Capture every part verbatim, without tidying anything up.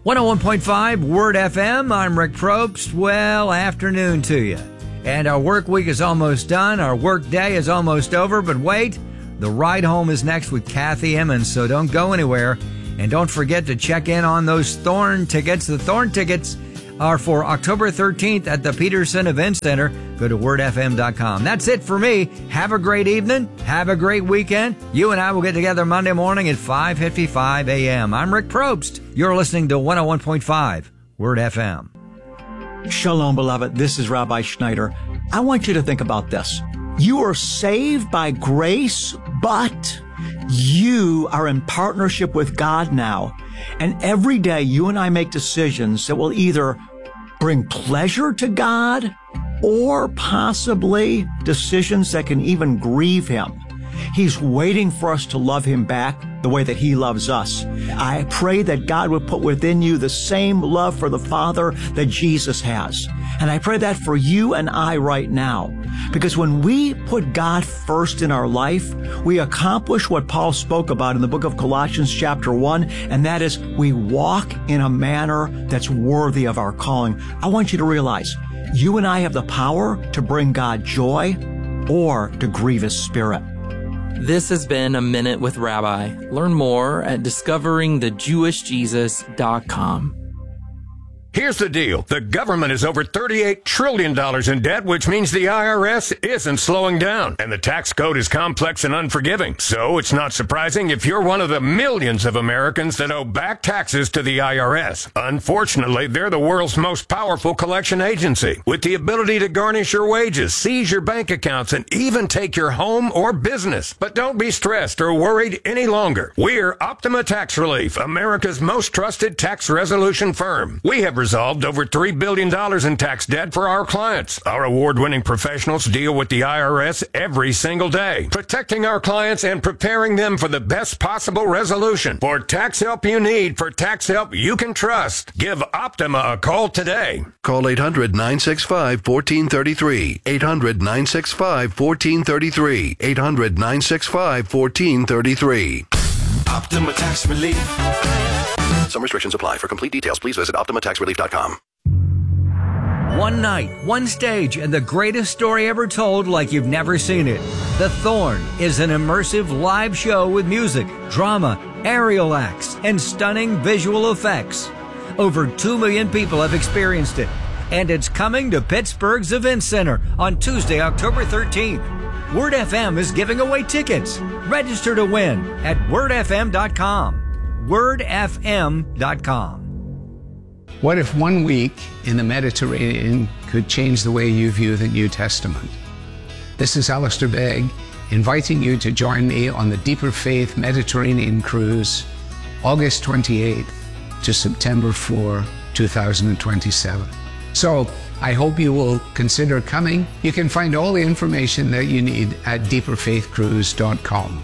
one oh one point five Word F M. I'm Rick Probst. Well, afternoon to you. And our work week is almost done. Our work day is almost over. But wait, the ride home is next with Kathy Emmons, so don't go anywhere. And don't forget to check in on those Thorn tickets. The Thorn tickets are for October thirteenth at the Peterson Event Center. Go to word f m dot com. That's it for me. Have a great evening. Have a great weekend. You and I will get together Monday morning at five fifty-five a.m. I'm Rick Probst. You're listening to one oh one point five Word F M. Shalom, beloved. This is Rabbi Schneider. I want you to think about this. You are saved by grace, but you are in partnership with God now. And every day you and I make decisions that will either bring pleasure to God or possibly decisions that can even grieve Him. He's waiting for us to love Him back the way that He loves us. I pray that God would put within you the same love for the Father that Jesus has. And I pray that for you and I right now. Because when we put God first in our life, we accomplish what Paul spoke about in the book of Colossians chapter one, and that is we walk in a manner that's worthy of our calling. I want you to realize you and I have the power to bring God joy or to grieve His Spirit. This has been A Minute with Rabbi. Learn more at discovering the jewish jesus dot com. Here's the deal. The government is over thirty-eight trillion dollars in debt, which means the I R S isn't slowing down. And the tax code is complex and unforgiving. So it's not surprising if you're one of the millions of Americans that owe back taxes to the I R S. Unfortunately, they're the world's most powerful collection agency, with the ability to garnish your wages, seize your bank accounts, and even take your home or business. But don't be stressed or worried any longer. We're Optima Tax Relief, America's most trusted tax resolution firm. We have resolved over three billion dollars in tax debt for our clients. Our award-winning professionals deal with the I R S every single day, protecting our clients and preparing them for the best possible resolution. For tax help you need, for tax help you can trust, give Optima a call today. Call eight hundred, nine six five, one four three three. eight hundred, nine six five, one four three three. eight hundred, nine six five, one four three three. Optima Tax Relief. Some restrictions apply. For complete details, please visit optima tax relief dot com. One night, one stage, and the greatest story ever told like you've never seen it. The Thorn is an immersive live show with music, drama, aerial acts, and stunning visual effects. Over two million people have experienced it, and it's coming to Pittsburgh's Event Center on Tuesday, October thirteenth. Word F M is giving away tickets. Register to win at word f m dot com. word f m dot com. What if one week in the Mediterranean could change the way you view the New Testament? This is Alistair Begg, inviting you to join me on the Deeper Faith Mediterranean Cruise, August twenty-eighth to September fourth, two thousand twenty-seven. So, I hope you will consider coming. You can find all the information that you need at deeper faith cruise dot com.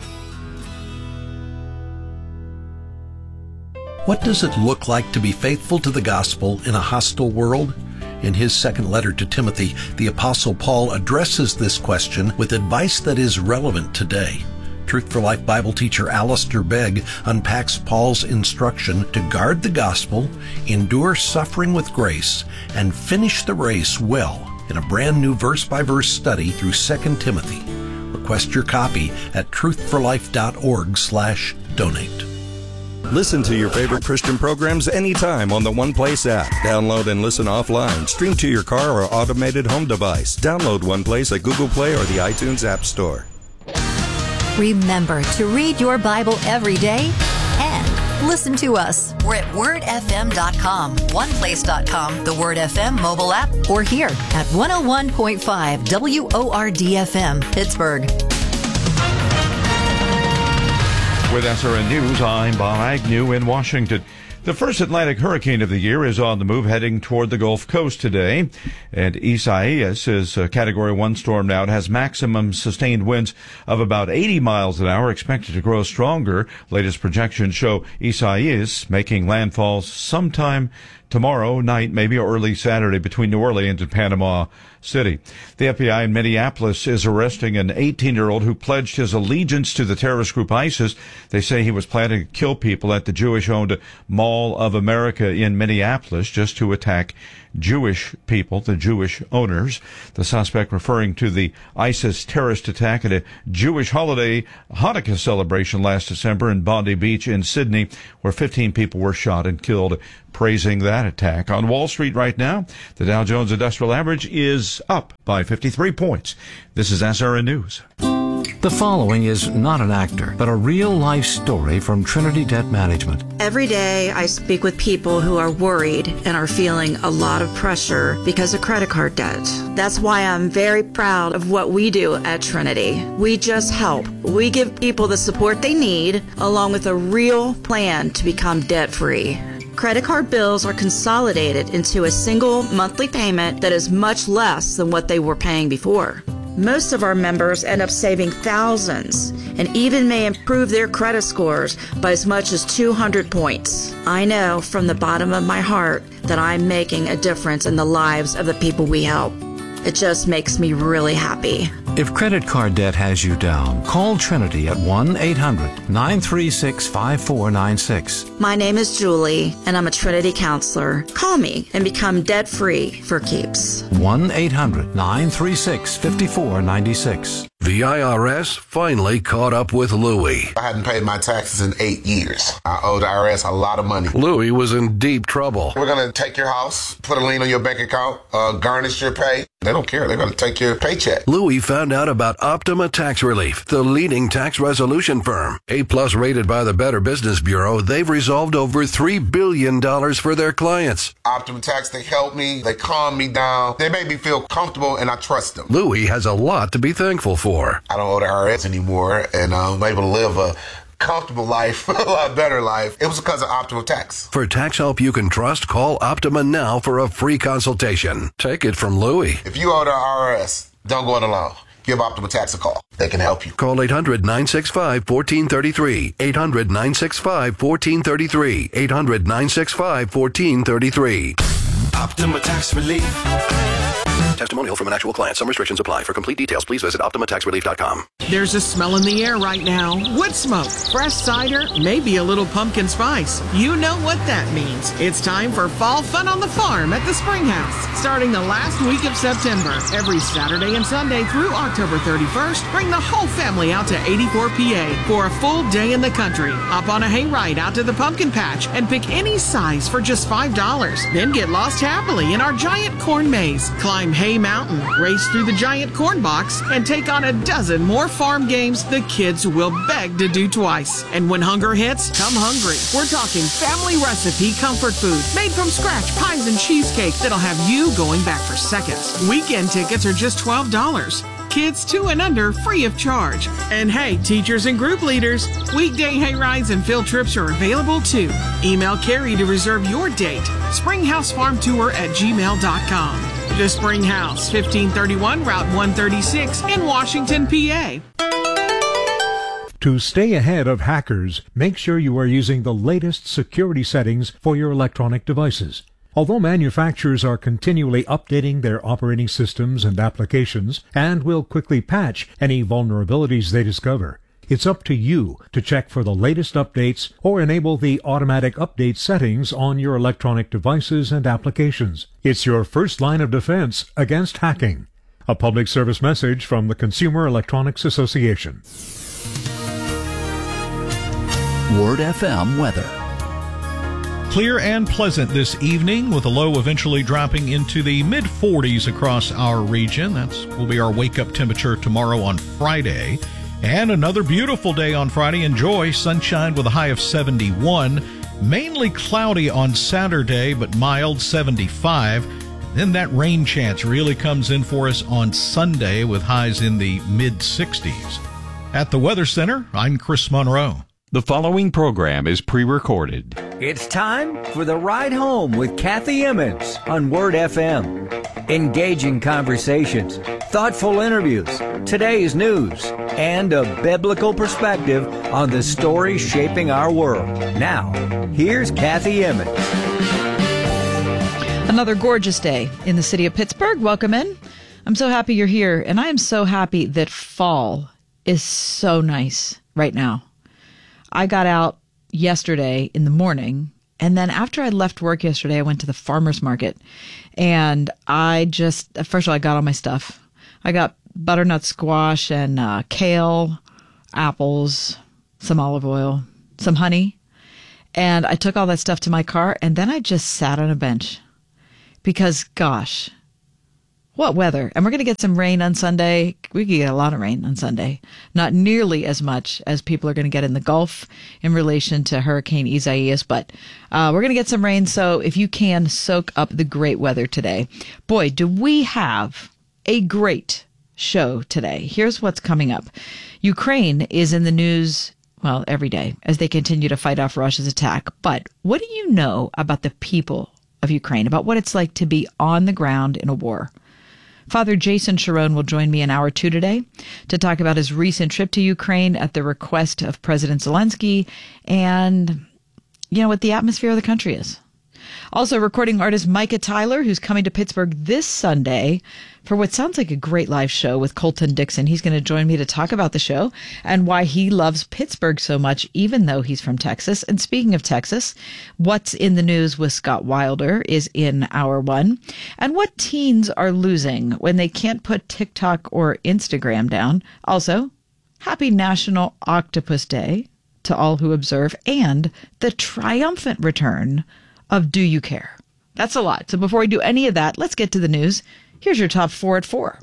What does it look like to be faithful to the gospel in a hostile world? In his second letter to Timothy, the Apostle Paul addresses this question with advice that is relevant today. Truth for Life Bible teacher Alistair Begg unpacks Paul's instruction to guard the gospel, endure suffering with grace, and finish the race well in a brand new verse-by-verse study through Second Timothy. Request your copy at truth for life dot org slash donate. Listen to your favorite Christian programs anytime on the One Place app. Download and listen offline. Stream to your car or automated home device. Download One Place at Google Play or the iTunes App Store. Remember to read your Bible every day and listen to us. We're at word f m dot com, one place dot com, the Word F M mobile app, or here at one oh one point five W O R D F M, Pittsburgh. With S R N News, I'm Bob Agnew in Washington. The first Atlantic hurricane of the year is on the move, heading toward the Gulf Coast today. And Isaias is a Category one storm now. It has maximum sustained winds of about eighty miles an hour, expected to grow stronger. Latest projections show Isaias making landfall sometime tomorrow night, maybe early Saturday, between New Orleans and Panama city. The F B I in Minneapolis is arresting an eighteen-year-old who pledged his allegiance to the terrorist group ISIS. They say he was planning to kill people at the Jewish-owned Mall of America in Minneapolis just to attack Jewish people, the Jewish owners. The suspect referring to the ISIS terrorist attack at a Jewish holiday Hanukkah celebration last December in Bondi Beach in Sydney, where fifteen people were shot and killed, praising that attack. On Wall Street right now, the Dow Jones Industrial Average is up by fifty-three points. This is S R N News. The following is not an actor, but a real-life story from Trinity Debt Management. Every day I speak with people who are worried and are feeling a lot of pressure because of credit card debt. That's why I'm very proud of what we do at Trinity. We just help. We give people the support they need, along with a real plan to become debt-free. Credit card bills are consolidated into a single monthly payment that is much less than what they were paying before. Most of our members end up saving thousands and even may improve their credit scores by as much as two hundred points. I know from the bottom of my heart that I'm making a difference in the lives of the people we help. It just makes me really happy. If credit card debt has you down, call Trinity at one eight hundred nine three six five four nine six. My name is Julie, and I'm a Trinity counselor. Call me and become debt-free for keeps. one eight hundred nine three six five four nine six. The I R S finally caught up with Louie. I hadn't paid my taxes in eight years. I owed the I R S a lot of money. Louie was in deep trouble. We're going to take your house, put a lien on your bank account, uh, garnish your pay. They don't care. They're going to take your paycheck. Louie found out about Optima Tax Relief, the leading tax resolution firm. A-plus rated by the Better Business Bureau, they've resolved over three billion dollars for their clients. Optima Tax, they help me. They calm me down. They make me feel comfortable, and I trust them. Louie has a lot to be thankful for. I don't owe the I R S anymore, and I'm able to live a comfortable life, a lot better life. It was because of Optima Tax. For tax help you can trust, call Optima now for a free consultation. Take it from Louie. If you owe the I R S, don't go it alone. Give Optima Tax a call. They can help you. Call eight hundred nine six five one four three three. eight hundred nine six five one four three three. eight hundred nine six five one four three three. Optima Tax Relief. Testimonial from an actual client. Some restrictions apply. For complete details, please visit optima tax relief dot com. There's a smell in the air right now. Wood smoke, fresh cider, maybe a little pumpkin spice. You know what that means. It's time for fall fun on the farm at the Spring House. Starting the last week of September, every Saturday and Sunday through October thirty-first, bring the whole family out to eighty-four P A for a full day in the country. Hop on a hayride out to the pumpkin patch and pick any size for just five dollars. Then get lost happily in our giant corn maze. Climb Hay Mountain, race through the giant corn box, and take on a dozen more farm games the kids will beg to do twice. And when hunger hits, come hungry. We're talking family recipe comfort food made from scratch pies and cheesecake that'll have you going back for seconds. Weekend tickets are just twelve dollars. Kids two and under free of charge. And hey, teachers and group leaders, weekday hay rides and field trips are available too. Email Carrie to reserve your date. Springhouse Farm Tour at gmail dot com. The Spring House, fifteen thirty-one Route one thirty-six in Washington, P A. To stay ahead of hackers, make sure you are using the latest security settings for your electronic devices. Although manufacturers are continually updating their operating systems and applications and will quickly patch any vulnerabilities they discover, it's up to you to check for the latest updates or enable the automatic update settings on your electronic devices and applications. It's your first line of defense against hacking. A public service message from the Consumer Electronics Association. Word F M weather. Clear and pleasant this evening, with a low eventually dropping into the mid forties across our region. That will be our wake-up temperature tomorrow on Friday. And another beautiful day on Friday. Enjoy sunshine with a high of seventy-one. Mainly cloudy on Saturday, but mild, seventy-five. Then that rain chance really comes in for us on Sunday with highs in the mid sixties. At the Weather Center, I'm Chris Monroe. The following program is pre-recorded. It's time for The Ride Home with Kathy Emmons on Word F M. Engaging conversations, thoughtful interviews, today's news, and a biblical perspective on the stories shaping our world. Now, here's Kathy Emmons. Another gorgeous day in the city of Pittsburgh. Welcome in. I'm so happy you're here, and I am so happy that fall is so nice right now. I got out yesterday in the morning, and then after I left work yesterday, I went to the farmer's market, and I just, first of all, I got all my stuff. I got butternut squash and uh, kale, apples, some olive oil, some honey, and I took all that stuff to my car, and then I just sat on a bench because, gosh, what weather. And we're going to get some rain on Sunday. We could get a lot of rain on Sunday. Not nearly as much as people are going to get in the Gulf in relation to Hurricane Isaias, but uh, we're going to get some rain. So if you can, soak up the great weather today. Boy, do we have a great show today. Here's what's coming up. Ukraine is in the news, well, every day as they continue to fight off Russia's attack. But what do you know about the people of Ukraine, about what it's like to be on the ground in a war? Father Jason Sharon will join me in hour two today to talk about his recent trip to Ukraine at the request of President Zelensky and, you know, what the atmosphere of the country is. Also, recording artist Micah Tyler, who's coming to Pittsburgh this Sunday for what sounds like a great live show with Colton Dixon. He's going to join me to talk about the show and why he loves Pittsburgh so much, even though he's from Texas. And speaking of Texas, what's in the news with Scott Wilder is in hour one. And what teens are losing when they can't put TikTok or Instagram down. Also, happy National Octopus Day to all who observe, and the triumphant return of Do You Care? That's a lot. So before we do any of that, let's get to the news. Here's your top four at four.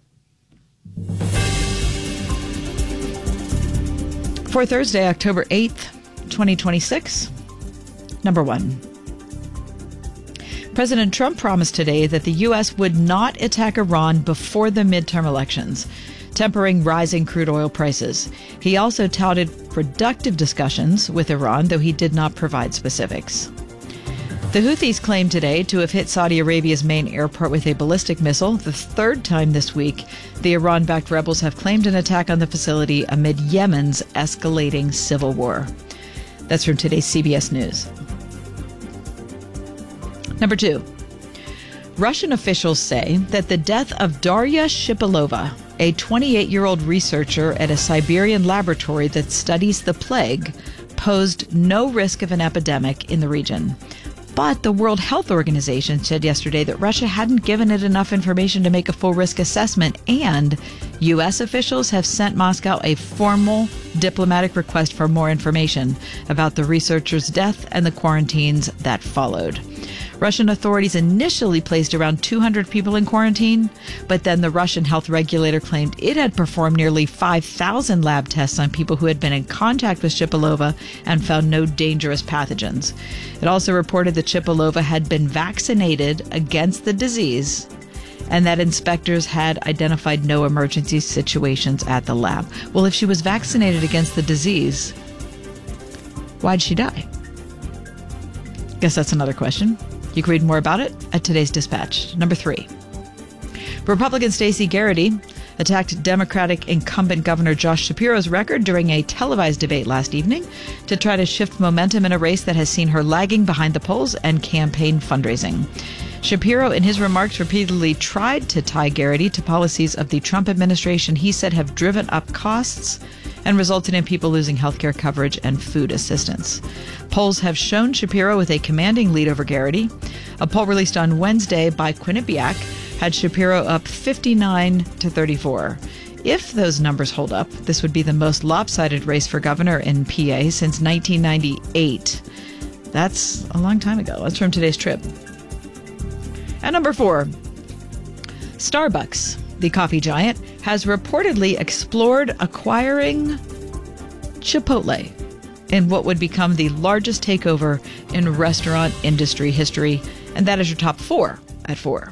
For Thursday, October eighth, twenty twenty-six, number one. President Trump promised today that the U S would not attack Iran before the midterm elections, tempering rising crude oil prices. He also touted productive discussions with Iran, though he did not provide specifics. The Houthis claim today to have hit Saudi Arabia's main airport with a ballistic missile. The third time this week, the Iran-backed rebels have claimed an attack on the facility amid Yemen's escalating civil war. That's from today's C B S News. Number two. Russian officials say that the death of Daria Shipilova, a twenty-eight-year-old researcher at a Siberian laboratory that studies the plague, posed no risk of an epidemic in the region. But the World Health Organization said yesterday that Russia hadn't given it enough information to make a full risk assessment, and U S officials have sent Moscow a formal diplomatic request for more information about the researcher's death and the quarantines that followed. Russian authorities initially placed around two hundred people in quarantine, but then the Russian health regulator claimed it had performed nearly five thousand lab tests on people who had been in contact with Shipilova and found no dangerous pathogens. It also reported that Shipilova had been vaccinated against the disease and that inspectors had identified no emergency situations at the lab. Well, if she was vaccinated against the disease, why'd she die? Guess that's another question. You can read more about it at today's Dispatch. Number three. Republican Stacey Garrity attacked Democratic incumbent Governor Josh Shapiro's record during a televised debate last evening to try to shift momentum in a race that has seen her lagging behind the polls and campaign fundraising. Shapiro, in his remarks, repeatedly tried to tie Garrity to policies of the Trump administration he said have driven up costs and resulted in people losing health care coverage and food assistance. Polls have shown Shapiro with a commanding lead over Garrity. A poll released on Wednesday by Quinnipiac had Shapiro up fifty-nine to thirty-four. If those numbers hold up, this would be the most lopsided race for governor in P A since nineteen ninety-eight. That's a long time ago. That's from today's Trib. And number four, Starbucks, the coffee giant, has reportedly explored acquiring Chipotle in what would become the largest takeover in restaurant industry history. And that is your top four at four.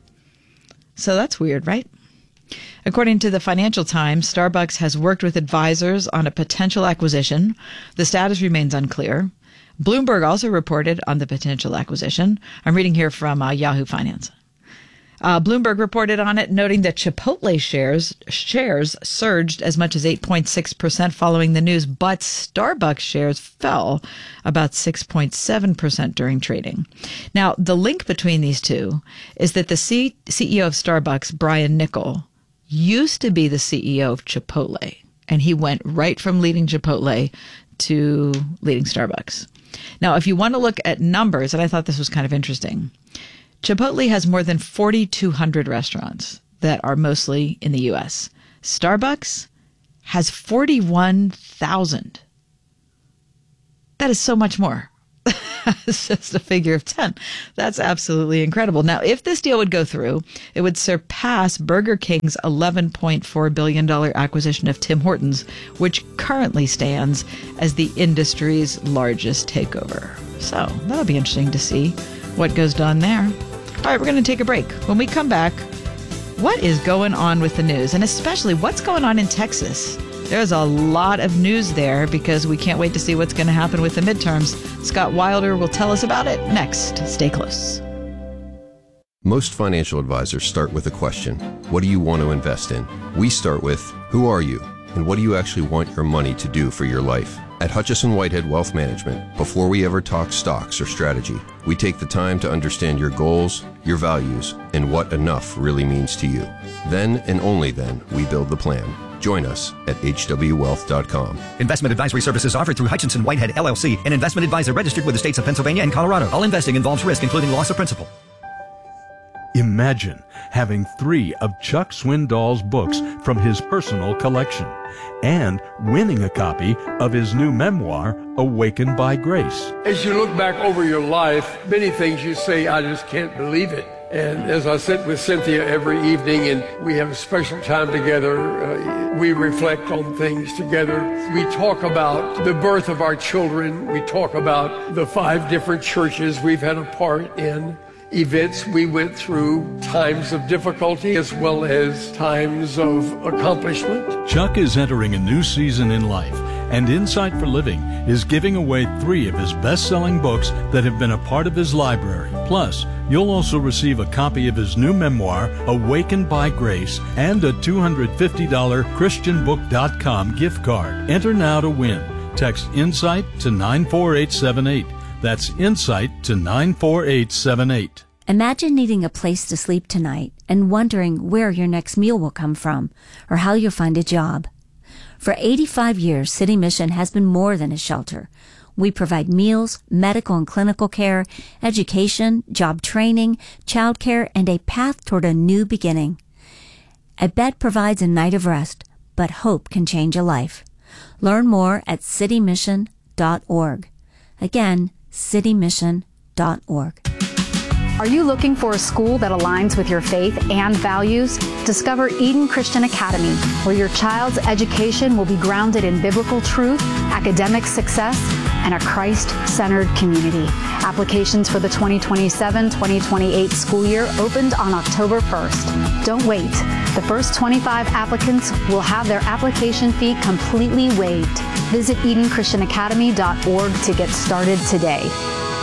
So that's weird, right? According to the Financial Times, Starbucks has worked with advisors on a potential acquisition. The status remains unclear. Bloomberg also reported on the potential acquisition. I'm reading here from uh, Yahoo Finance. Uh, Bloomberg reported on it, noting that Chipotle shares shares surged as much as eight point six percent following the news, but Starbucks shares fell about six point seven percent during trading. Now, the link between these two is that the C- CEO of Starbucks, Brian Niccol, used to be the C E O of Chipotle, and he went right from leading Chipotle to leading Starbucks. Now, if you want to look at numbers, and I thought this was kind of interesting, Chipotle has more than forty-two hundred restaurants that are mostly in the U S. Starbucks has forty-one thousand. That is so much more. It's just a figure of ten. That's absolutely incredible. Now, if this deal would go through, it would surpass Burger King's eleven point four billion dollars acquisition of Tim Hortons, which currently stands as the industry's largest takeover. So that'll be interesting to see what goes down there. All right, we're going to take a break. When we come back, what is going on with the news, and especially what's going on in Texas? There's a lot of news there because we can't wait to see what's going to happen with the midterms. Scott Wilder will tell us about it next. Stay close. Most financial advisors start with a question. What do you want to invest in? We start with, who are you? And what do you actually want your money to do for your life? At Hutchison Whitehead Wealth Management, before we ever talk stocks or strategy, we take the time to understand your goals, your values, and what enough really means to you. Then and only then, we build the plan. Join us at H W wealth dot com. Investment advisory services offered through Hutchinson Whitehead L L C, an investment advisor registered with the states of Pennsylvania and Colorado. All investing involves risk, including loss of principal. Imagine having three of Chuck Swindoll's books from his personal collection and winning a copy of his new memoir, Awakened by Grace. As you look back over your life, many things you say, I just can't believe it. And as I sit with Cynthia every evening and we have a special time together, uh, we reflect on things together. We talk about the birth of our children. We talk about the five different churches we've had a part in, events we went through, times of difficulty as well as times of accomplishment. Chuck is entering a new season in life, and Insight for Living is giving away three of his best-selling books that have been a part of his library. Plus, you'll also receive a copy of his new memoir, Awakened by Grace, and a two hundred fifty dollars Christian book dot com gift card. Enter now to win. Text INSIGHT to nine four eight seven eight. That's INSIGHT to nine four eight seven eight. Imagine needing a place to sleep tonight and wondering where your next meal will come from or how you'll find a job. For eighty-five years, City Mission has been more than a shelter. We provide meals, medical and clinical care, education, job training, childcare, and a path toward a new beginning. A bed provides a night of rest, but hope can change a life. Learn more at city mission dot org. Again, city mission dot org. Are you looking for a school that aligns with your faith and values? Discover Eden Christian Academy, where your child's education will be grounded in biblical truth, academic success, and a Christ-centered community. Applications for the twenty twenty-seven twenty twenty-eight school year opened on October first. Don't wait. The first twenty-five applicants will have their application fee completely waived. Visit eden christian academy dot org to get started today.